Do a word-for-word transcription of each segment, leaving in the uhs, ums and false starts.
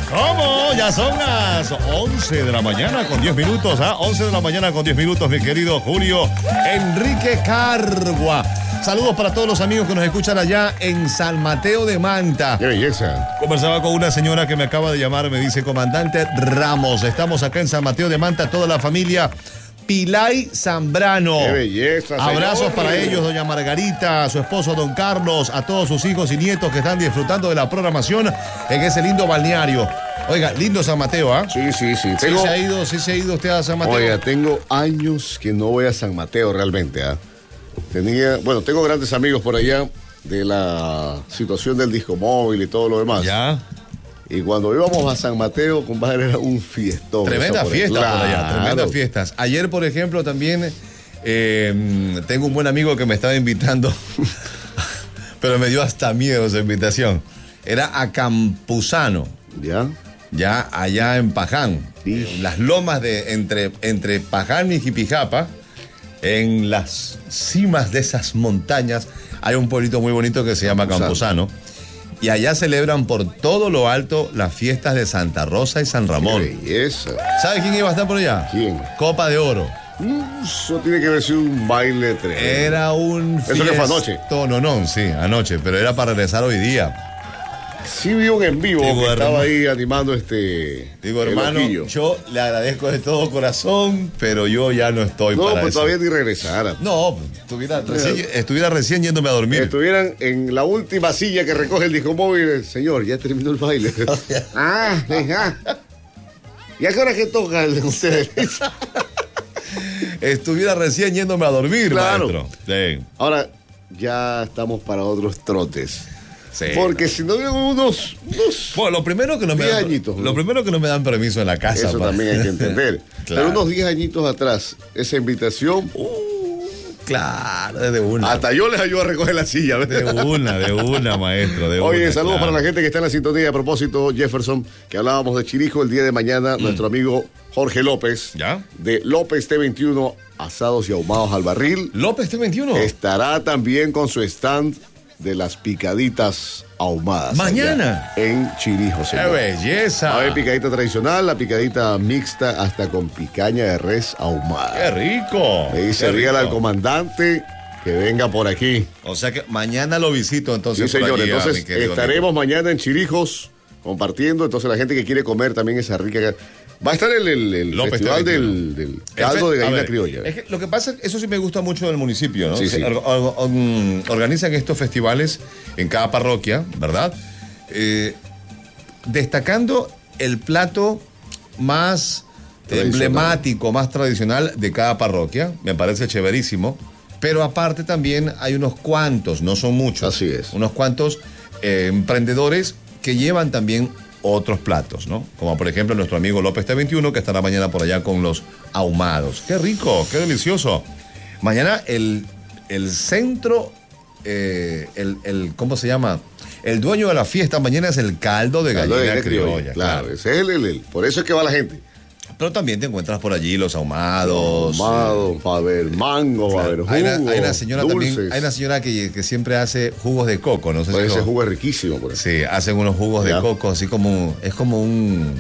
¿Cómo? Ya son las once de la mañana con diez minutos, ¿ah? once de la mañana con diez minutos, mi querido Julio Enrique Cargua. Saludos para todos los amigos que nos escuchan allá en San Mateo de Manta. ¡Qué belleza! Conversaba con una señora que me acaba de llamar, me dice, comandante Ramos, estamos acá en San Mateo de Manta, toda la familia Pilay Zambrano. ¡Qué belleza, señor! Abrazos para ellos, doña Margarita, a su esposo don Carlos, a todos sus hijos y nietos que están disfrutando de la programación en ese lindo balneario. Oiga, lindo San Mateo, ¿ah? ¿eh? Sí, sí, sí. ¿Sí Tengo... se ha ido, sí se ha ido usted a San Mateo? Oiga, tengo años que no voy a San Mateo realmente, ¿ah? ¿eh? Tenía, bueno, tengo grandes amigos por allá de la situación del disco móvil y todo lo demás. Ya. Y cuando íbamos a San Mateo, compadre, era un fiestón. Tremenda fiesta claro. por allá, tremendas fiestas. Ayer, por ejemplo, también eh, tengo un buen amigo que me estaba invitando, pero me dio hasta miedo esa invitación. Era a Campuzano. ¿Ya? Ya allá en Paján. Sí. En las lomas de entre, entre Paján y Jipijapa, en las cimas de esas montañas, hay un pueblito muy bonito que se llama Campuzano. Y allá celebran por todo lo alto las fiestas de Santa Rosa y San Ramón. ¡Qué belleza! ¿Sabe quién iba a estar por allá? ¿Quién? Copa de Oro. Eso tiene que haber sido un baile tremendo. Era un Eso que fue anoche. No, no, sí, anoche, pero era para regresar hoy día. Sí vi un en vivo Digo, que hermano, estaba ahí animando este... Digo, hermano, ojillo. yo le agradezco de todo corazón, pero yo ya no estoy no, para pues eso. todavía ni regresara. No, estuviera recién, estuviera recién yéndome a dormir. Estuvieran en la última silla que recoge el disco móvil. Señor, ya terminó el baile. ah, ah. ¿Y a qué hora que toca el de ustedes? Estuviera recién yéndome a dormir, claro. maestro. Sí. Ahora, ya estamos para otros trotes. Sí, Porque no. si no veo unos, unos bueno, lo primero que no me dan, añitos, lo ¿no? primero que no me dan permiso en la casa. Eso pa. también hay que entender. Claro. Pero unos diez añitos atrás, esa invitación, Uh, claro, desde una. hasta yo les ayudo a recoger la silla. De una, de una, maestro. De Oye, una, saludos claro. para la gente que está en la sintonía. A propósito, Jefferson, que hablábamos de Chirijo el día de mañana, mm. nuestro amigo Jorge López, ¿ya? De López T veintiuno, asados y ahumados al barril. López T veintiuno. Estará también con su stand de las picaditas ahumadas. Mañana. En Chirijo, ¡Qué señor. belleza! A ver, picadita tradicional, la picadita mixta, hasta con picaña de res ahumada. ¡Qué rico! Me dice, qué dígale rico. al comandante que venga por aquí. O sea que mañana lo visito entonces. Sí, señor. por allí, Entonces, mi querido estaremos amigo. mañana en Chirijos compartiendo. Entonces, la gente que quiere comer también esa rica... Va a estar el, el, el López festival T veintiuno. del, del caldo de A gallina ver, criolla. Es que lo que pasa, eso sí me gusta mucho del municipio, ¿no? Sí, sí. Or- or- or- organizan estos festivales en cada parroquia, ¿verdad? Eh, destacando el plato más emblemático, más tradicional de cada parroquia. Me parece chéverísimo. Pero aparte también hay unos cuantos, no son muchos. Así es. Unos cuantos eh, emprendedores que llevan también otros platos, ¿no? Como por ejemplo nuestro amigo López T veintiuno, que estará mañana por allá con los ahumados. ¡Qué rico! ¡Qué delicioso! Mañana el, el centro, eh, el, el, ¿cómo se llama? El dueño de la fiesta mañana es el caldo de Caldo de gallina gallina criolla, criolla. claro. Claro. Ese es el, el, el- por eso es que va la gente. Pero también te encuentras por allí los ahumados. Ahumado, va a haber mango, va a haber jugo, Hay una, hay una señora dulces. también, hay una señora que, que siempre hace jugos de coco, no sé Pues si ese lo- jugo es riquísimo. Por eso. Sí, hacen unos jugos Ya. de coco, así como, es como un,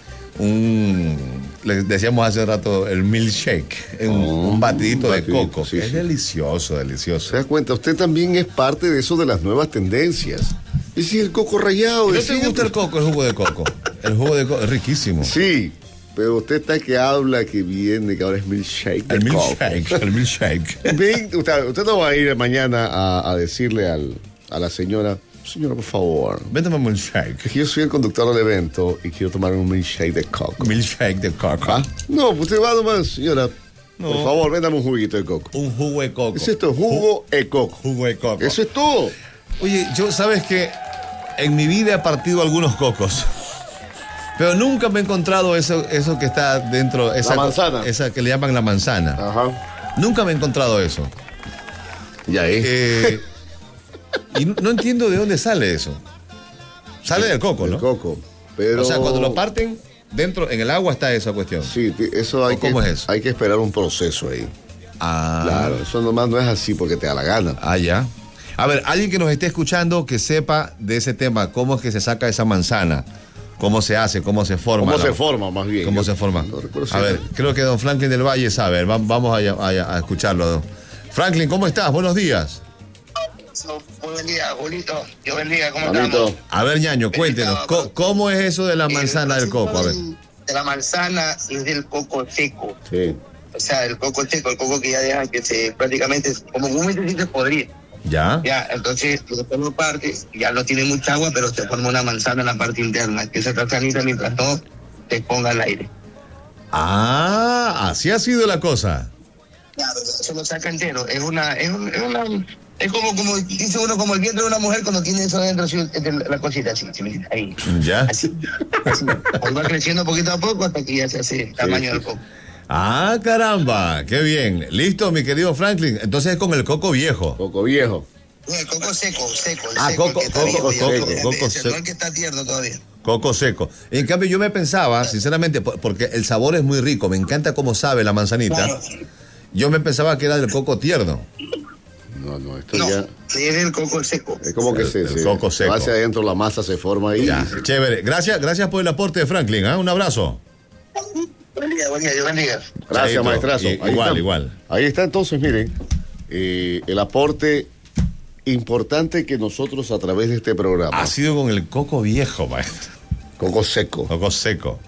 un, le decíamos hace rato, el milkshake, un, Oh, un batidito un de batidito, coco. sí, es sí. delicioso, delicioso. ¿Se da cuenta? Usted también es parte de eso de las nuevas tendencias. Es decir, el coco rayado. ¿No de te gusta siempre. el coco, el jugo de coco? El jugo de coco es riquísimo. Sí, pero usted está que habla, que viene, que ahora es milkshake. de El coco. milkshake, el milkshake. Ven, usted, usted no va a ir mañana a, a decirle al, a la señora, señora, por favor, Véndame un milkshake. que yo soy el conductor del evento y quiero tomar un milkshake de coco. Milkshake de coco. ¿Ah? No, pues usted va nomás, señora, No. por favor, véndame un juguito de coco. Un jugo de coco. Es esto, jugo de coco. Jugo de coco. Eso es todo. Oye, yo, ¿sabes que en mi vida he partido algunos cocos? Pero nunca me he encontrado eso, eso que está dentro. Esa, La manzana. Esa que le llaman la manzana. Ajá. Nunca me he encontrado eso. Ya es. Eh, y no, no entiendo de dónde sale eso. Sale del coco, El ¿no? coco. Pero... O sea, cuando lo parten, dentro, en el agua está esa cuestión. Sí, ti- eso hay ¿O cómo que, es eso? hay que esperar un proceso ahí. Ah, Claro, eso nomás no es así porque te da la gana. Ah, ya. A ver, alguien que nos esté escuchando que sepa de ese tema, cómo es que se saca esa manzana. ¿Cómo se hace? ¿Cómo se forma? ¿Cómo la, se forma, más bien? ¿Cómo Yo se forma? no recuerdo A si- ver, creo que don Franklin del Valle sabe. Va- vamos a, a- a escucharlo. Franklin, ¿cómo estás? Buenos días. Buen día, Julito. Dios bendiga, ¿cómo Manito. estamos? A ver, ñaño, cuéntenos. ¿Cómo, cómo es eso de la manzana del coco? A ver. De la manzana es del coco seco. Sí. O sea, el coco seco, el coco que ya deja que se prácticamente, como comúnmente se podría. ¿Ya? Ya, entonces lo pongo parte, ya no tiene mucha agua, pero se forma una manzana en la parte interna, que se está sanita mientras no se ponga al aire. Ah, así ha sido la cosa. Claro, se lo saca entero. Es una, es, un- es una, es como, como dice uno, como el vientre de una mujer cuando tiene eso dentro, así, de la cosita así, ¿sí? Ahí. ¿Ya? Así, así. Ahí va creciendo poquito a poco hasta que ya se hace el tamaño del coco. Ah, caramba, qué bien. Listo, mi querido Franklin. Entonces es con el coco viejo. Coco viejo. No, el coco seco, seco. El Ah, seco, coco- el que está coco viejo, ya, seco, el- coco el- seco. No el que está tierno todavía. Coco seco. En cambio, yo me pensaba, sinceramente, por- porque el sabor es muy rico, me encanta cómo sabe la manzanita. Claro. Yo me pensaba que era del coco tierno. No, no, esto No, ya... es el coco seco. Es como que El- se, el se- coco se seco. va hacia adentro, la masa se forma ahí. Ya, chévere. Gracias, gracias por el aporte de Franklin. ¿Ah? Un abrazo. Buen día, buen día, Dios bendiga. Gracias, Chaito. maestrazo. I- Ahí igual, está. igual. Ahí está entonces, miren, eh, el aporte importante que nosotros a través de este programa, Ha sido con el coco viejo, maestro. coco seco. Coco seco.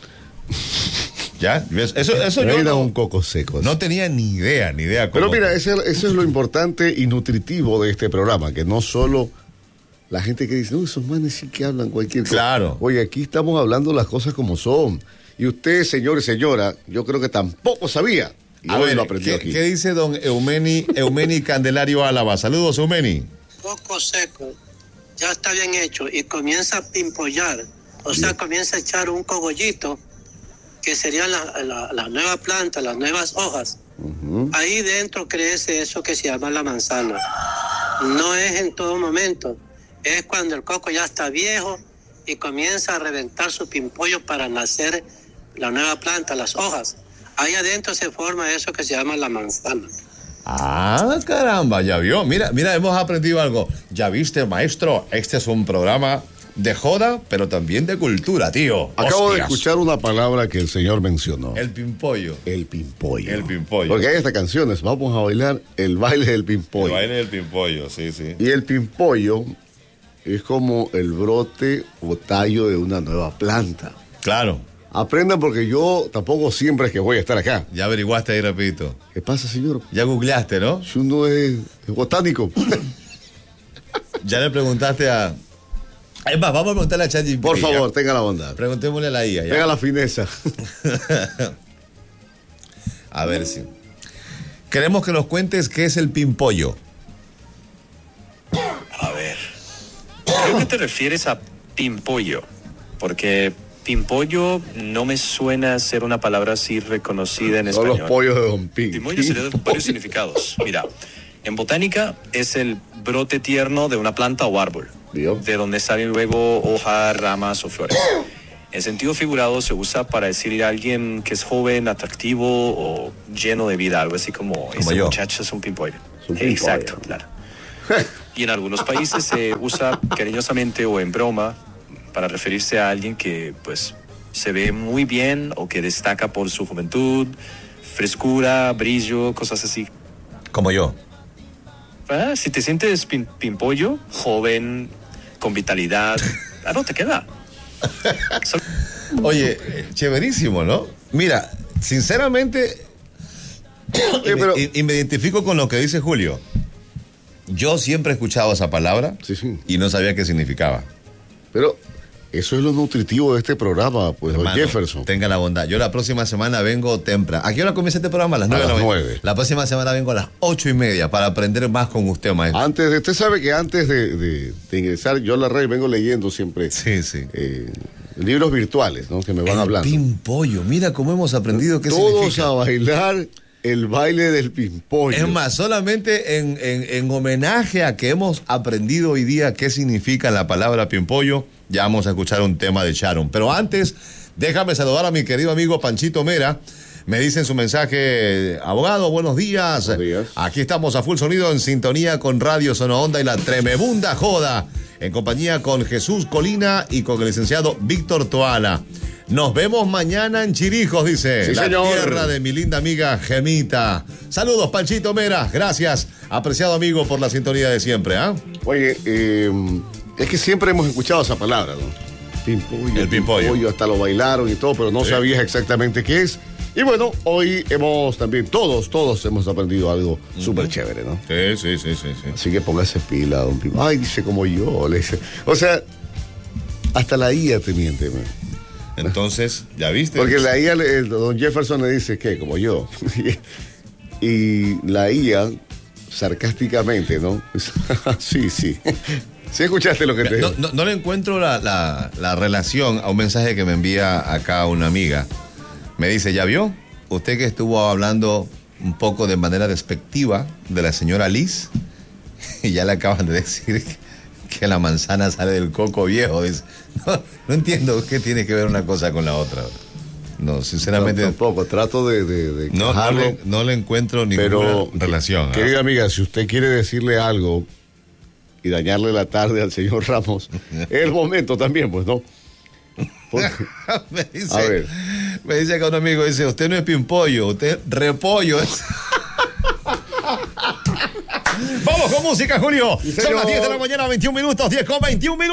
¿Ya? ¿Ves? Eso, eso yo Era no, un coco seco. no tenía ni idea, ni idea. Pero cómo- mira, ese- eso es lo importante y nutritivo de este programa, que no solo la gente que dice, no, esos manes sí que hablan cualquier cosa. Claro. Oye, aquí estamos hablando las cosas como son. Y usted, señor y señora, yo creo que tampoco sabía. Y A hoy ver, lo aprendió ¿qué, aquí. qué dice don Eumeni, Eumeni Candelario Álava? Saludos, Eumeni. Coco seco ya está bien hecho y comienza a pimpollar, o sea, comienza a echar un cogollito que serían la, la, la nueva planta, las nuevas hojas. Ujú. Ahí dentro crece eso que se llama la manzana. No es en todo momento, es cuando el coco ya está viejo y comienza a reventar su pimpollo para nacer la nueva planta, las hojas. Ahí adentro se forma eso que se llama la manzana. Ah, caramba, ya vio. Mira, mira, hemos aprendido algo. Ya viste, maestro, este es un programa de joda, pero también de cultura, tío. Acabo de Hostias. escuchar una palabra que el señor mencionó. El pimpollo. El pimpollo. El pimpollo. Porque hay esta canciones, vamos a bailar el baile del El pimpollo. baile del pimpollo, sí, sí. Y el pimpollo es como el brote o tallo de una nueva planta. Claro, Aprendan porque yo tampoco siempre es que voy a estar acá. ya averiguaste ahí rapidito. ¿Qué pasa, señor? Ya googleaste, ¿no? Si uno es, es botánico. Ya le preguntaste a... Es más, vamos a preguntarle a ChatGPT. Por ya. favor, tenga la bondad. Preguntémosle a la I A. ya. Tenga la fineza. A ver si... Queremos que nos cuentes qué es el pimpollo. A ver, creo que te refieres a pimpollo, porque pimpollo no me suena ser una palabra así reconocida en Son los español. pollos de Don Pin. Pimpollo se le da varios significados. Mira, en botánica es el brote tierno de una planta o árbol, ¿Vio? de donde salen luego hojas, ramas o flores. En sentido figurado se usa para decir a alguien que es joven, atractivo o lleno de vida, algo así como, ese yo. muchacho es un pimpollo. Es un pimpollo. Exacto, claro. Y en algunos países se usa cariñosamente o en broma para referirse a alguien que pues se ve muy bien o que destaca por su juventud, frescura, brillo, cosas así. Como yo. Ah, si te sientes pin- pimpollo, joven, con vitalidad, ah, no te queda. Sol- Oye, eh, chéverísimo, ¿no? Mira, sinceramente, Oye, y, me- pero- y- y me identifico con lo que dice Julio. Yo siempre he escuchado esa palabra Sí, sí. y no sabía qué significaba. Pero eso es lo nutritivo de este programa, pues, don Hermano, Jefferson. tenga la bondad. Yo la próxima semana vengo temprano. ¿A qué hora comienza este programa? A las A nueve. de las la mañana. nueve. La próxima semana vengo a las ocho y media para aprender más con usted, maestro. Antes de, usted sabe que antes de, de- de ingresar, yo a la red vengo leyendo siempre Sí, sí. eh, libros virtuales, ¿no? Que me van El hablando. pimpollo. Mira cómo hemos aprendido qué Todos significa. a bailar el baile del pimpollo. Es más, solamente en, en- en homenaje a que hemos aprendido hoy día qué significa la palabra pimpollo, ya vamos a escuchar un tema de Sharon. Pero antes, déjame saludar a mi querido amigo Panchito Mera. Me dicen su mensaje, abogado, buenos días. Buenos días. Aquí estamos a full sonido en sintonía con Radio Zona Onda y la Tremebunda Joda, en compañía con Jesús Colina y con el licenciado Víctor Toala. Nos vemos mañana en Chirijos, dice. Sí, la señor. Tierra de mi linda amiga Gemita. Saludos, Panchito Mera. Gracias, apreciado amigo, por la sintonía de siempre, ¿ah? ¿eh? Oye, eh, es que siempre hemos escuchado esa palabra, ¿no? Pimpollo. El pimpollo. Hasta lo bailaron y todo, pero no Sí. sabías exactamente qué es. Y bueno, hoy hemos también, todos, todos hemos aprendido algo uh-huh. súper chévere, ¿no? Sí, sí, sí, sí, sí. Así que póngase pila, don Pimpollo. Ay, dice como yo, le dice. O sea, hasta la I A te miente, man. Entonces, ¿ya viste? Porque la I A, le- don Jefferson le dice, ¿qué? Como yo. Y la I A, sarcásticamente, ¿no? Sí, sí. ¿Sí escuchaste lo que te No, digo? no, no le encuentro la, la, la relación a un mensaje que me envía acá una amiga. Me dice, ¿ya vio? Usted que estuvo hablando un poco de manera despectiva de la señora Liz, y ya le acaban de decir que, que la manzana sale del coco viejo. Dice, no, no entiendo qué tiene que ver una cosa con la otra. No, sinceramente, No, tampoco, trato de, de, de no, no, encajarlo, le, no le encuentro ninguna pero, relación. ¿ah? querida amiga, si usted quiere decirle algo y dañarle la tarde al señor Ramos, es el momento también, pues, ¿no? Porque- me dice, A ver. me dice acá un amigo, dice, usted no es pimpollo, usted es repollo. Vamos con música, Julio. Sí, Son las señor. diez de la mañana, veintiún minutos, diez con veintiún minutos.